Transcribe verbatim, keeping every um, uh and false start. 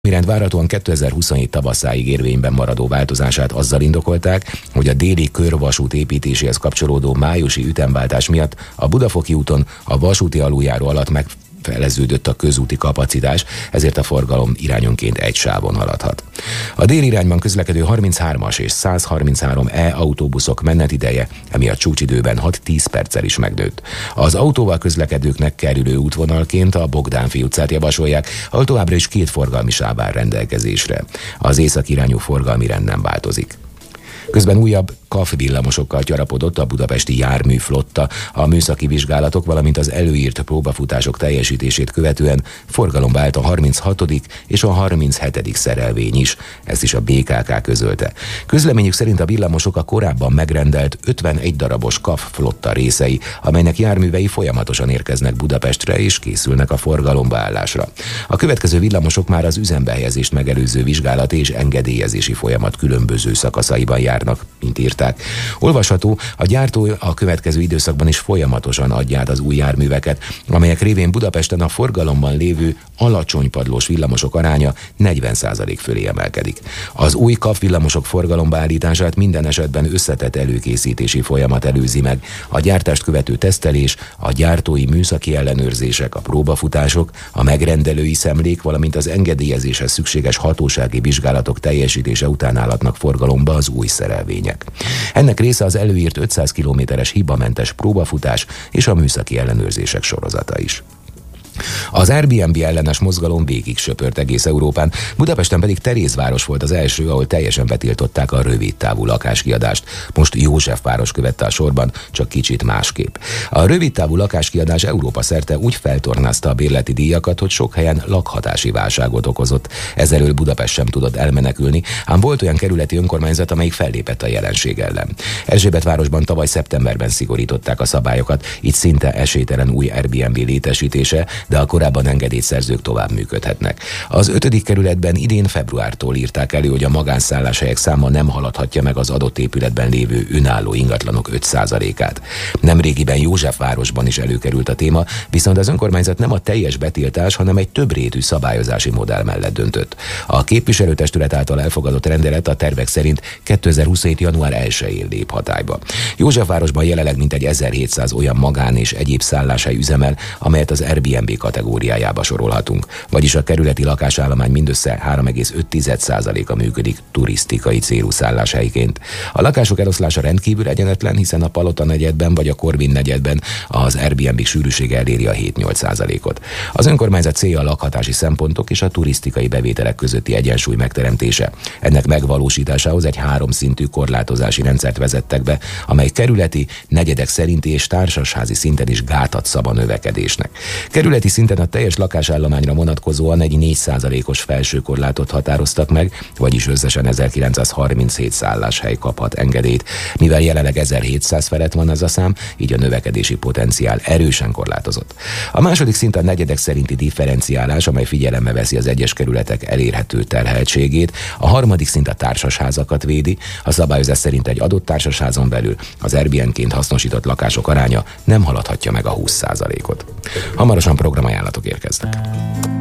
Iránt várhatóan kétezer-huszonhét tavaszáig érvényben maradó változását azzal indokolták, hogy a déli körvasút építéséhez kapcsolódó májusi ütemváltás miatt a Budafoki úton a vasúti aluljáró alatt megfeleződött a közúti kapacitás, ezért a forgalom irányonként egy sávon haladhat. A déli irányban közlekedő harminchármas és száz harminchárom E autóbuszok menetideje emiatt csúcsidőben hat-tíz perccel is megnőtt. Az autóval közlekedőknek kerülő útvonalként a Bogdánfi utcát javasolják, ahol továbbra is két forgalmi sáv áll rendelkezésre. Az északi irányú forgalmi rend nem változik. Közben újabb KAF villamosokkal gyarapodott a budapesti járműflotta. A műszaki vizsgálatok, valamint az előírt próbafutások teljesítését követően forgalomba állt a harminchatodik és a harminchetedik szerelvény is. Ezt is a bé ká ká közölte. Közleményük szerint a villamosok a korábban megrendelt ötvenegy darabos KAF flotta részei, amelynek járművei folyamatosan érkeznek Budapestre és készülnek a forgalomba állásra. A következő villamosok már az üzembe helyezést megelőző vizsgálati és engedélyezési folyamat különböző szakaszaiban járnak, mint írták. Olvasható, a gyártó a következő időszakban is folyamatosan adja át az új járműveket, amelyek révén Budapesten a forgalomban lévő alacsony padlós villamosok aránya negyven százalék fölé emelkedik. Az új KAF villamosok forgalomba állítását minden esetben összetett előkészítési folyamat előzi meg. A gyártást követő tesztelés, a gyártói műszaki ellenőrzések, a próbafutások, a megrendelői szemlék, valamint az engedélyezéshez szükséges hatósági vizsgálatok teljesítése után állhatnak forgalomba az új szerelvények. Ennek része az előírt ötszáz kilométeres hibamentes próbafutás és a műszaki ellenőrzések sorozata is. Az Airbnb ellenes mozgalom végig söpört egész Európán, Budapesten pedig Terézváros volt az első, ahol teljesen betiltották a rövidtávú lakáskiadást. Most Józsefváros követte a sorban, csak kicsit másképp. A rövidtávú lakáskiadás Európa szerte úgy feltornázta a bérleti díjakat, hogy sok helyen lakhatási válságot okozott. Ezelől Budapest sem tudott elmenekülni, ám volt olyan kerületi önkormányzat, amelyik fellépett a jelenség ellen. Erzsébetvárosban tavaly szeptemberben szigorították a szabályokat, így szinte esélytelen új Airbnb létesítése, de a korábban engedélyt szerzők tovább működhetnek. Az ötödik kerületben idén februártól írták elő, hogy a magánszálláshelyek száma nem haladhatja meg az adott épületben lévő önálló ingatlanok öt százalékát. Nemrégiben Józsefvárosban is előkerült a téma, viszont az önkormányzat nem a teljes betiltás, hanem egy többrétű szabályozási modell mellett döntött. A képviselőtestület által elfogadott rendelet a tervek szerint kétezer-huszonhét január elsején lép hatályba. Józsefvárosban jelenleg mintegy ezerhétszáz olyan magán és egyéb szálláshely üzemel, amelyet az Airbnb kategóriájába sorolhatunk, vagyis a kerületi lakásállomány mindössze három egész öt százaléka működik turisztikai célú szálláshelyként. A lakások eloszlása rendkívül egyenetlen, hiszen a Palota negyedben vagy a Korvin negyedben az Airbnb sűrűsége eléri a hét-nyolc százalékot. Az önkormányzat célja a lakhatási szempontok és a turisztikai bevételek közötti egyensúly megteremtése. Ennek megvalósításához egy háromszintű korlátozási rendszert vezettek be, amely kerületi, negyedek szerinti és társasházi szinten is gátat szab a növekedésnek. Kerületi szinten a teljes lakásállományra vonatkozóan egy négy százalékos felső korlátot határoztak meg, vagyis összesen ezerkilencszázharminchét szálláshely kaphat engedélyt. Mivel jelenleg ezerhétszáz felett van ez a szám, így a növekedési potenciál erősen korlátozott. A második szint a negyedek szerinti differenciálás, amely figyelembe veszi az egyes kerületek elérhető terheltségét. A harmadik szint a társasházakat védi. A szabályozás szerint egy adott társasházon belül az Airbnb-ként hasznosított lakások aránya nem haladhatja meg a húsz százalékot. Hamarosan programajánlatok érkeznek.